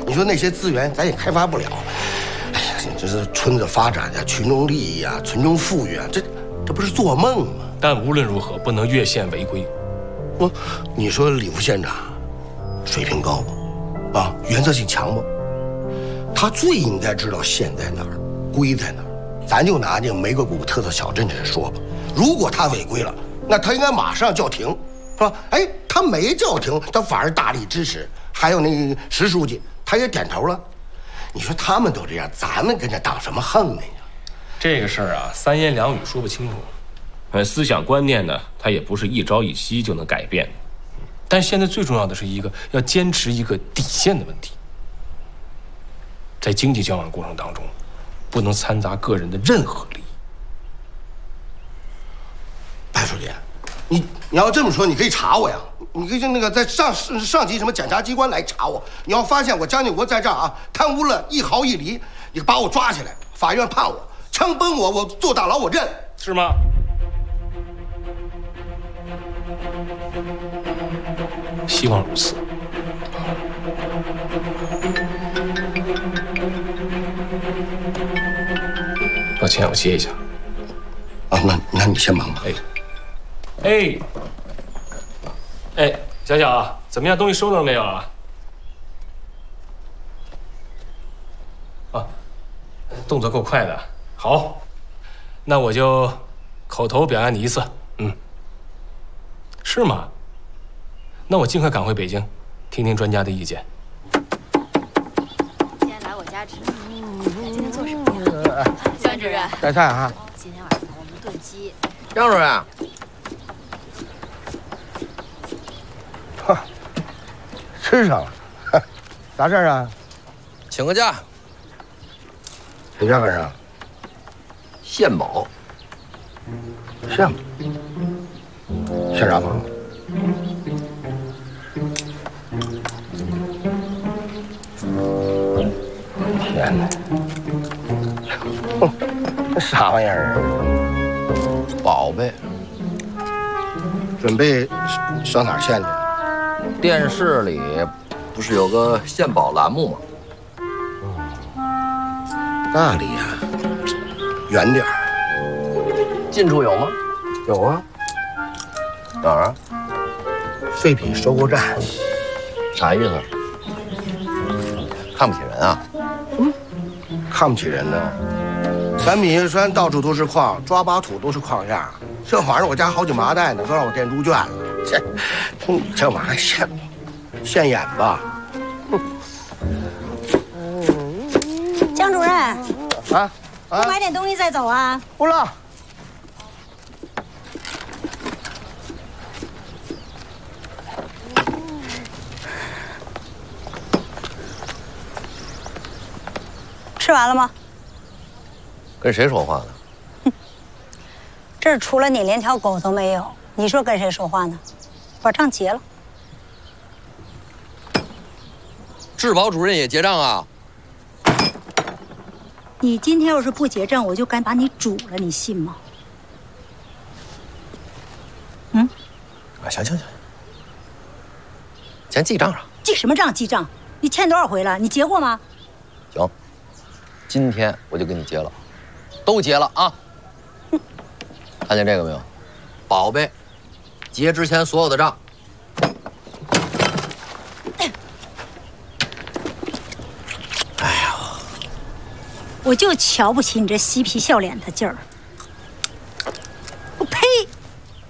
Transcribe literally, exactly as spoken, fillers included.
你说那些资源咱也开发不了。哎呀，这是村子发展呀、群众利益啊、群众富裕啊，这这不是做梦吗？ 但无论如何，不能越线违规。 不，你说李副县长水平高不？啊，原则性强不？他最应该知道线在哪儿，规在哪儿。咱就拿这个玫瑰谷特色小镇这说吧，如果他违规了，那他应该马上叫停，是吧？哎，他没叫停，他反而大力支持，还有那个石书记，他也点头了。你说他们都这样，咱们跟着当什么横呢？ 这个事儿啊，三言两语说不清楚。呃，思想观念呢，它也不是一朝一夕就能改变的。但现在最重要的是一个要坚持一个底线的问题，在经济交往过程当中，不能掺杂个人的任何利益。 白书记，你你要这么说，你可以查我呀，你可以那个在上上级什么检察机关来查我。你要发现我江建国在这儿啊贪污了一毫一厘，你把我抓起来，法院判我，枪崩我，我坐大牢我认， 是吗？希望如此。抱歉，我接一下。 啊，那那你先忙吧。 哎，哎，哎，小小，怎么样？东西收了没有啊？啊，动作够快的。好，那我就口头表扬你一次。嗯，是吗？那我尽快赶回北京，听听专家的意见。 今天来我家吃，今天做什么呀？江主任， 带菜啊！ 今天晚上我们炖鸡。 张主任， 哈，吃上了，哈，啥事儿啊？ 请个假。 谁家干啥？ 献宝。 献宝？献啥宝？天哪！哼，这啥玩意儿啊？ 宝贝。 准备上哪儿献去？ 电视里不是有个献宝栏目吗？ 那里呀，远点儿。 近处有吗？ 有啊， 哪儿啊？ 废品收购站。 啥意思？看不起人啊？ 嗯，看不起人呢。咱米叶山到处都是矿，抓把土都是矿样。这玩意儿我家好几麻袋呢，都让我垫猪圈了。这，这玩意儿还现现眼吧？ 江主任， 啊啊！ 不买点东西再走啊？ 不了。 吃完了吗？ 跟谁说话呢？ 哼，这儿除了你连条狗都没有，你说跟谁说话呢？把账结了。 质保主任也结账啊？ 你今天要是不结账，我就敢把你煮了，你信吗？嗯？ 啊，行行行，先记账上。 记什么账？记账？你欠多少回了？你结过吗？ 行，今天我就给你结了，都结了啊！看见这个没有？宝贝，结之前所有的账。 我就瞧不起你这嬉皮笑脸的劲儿。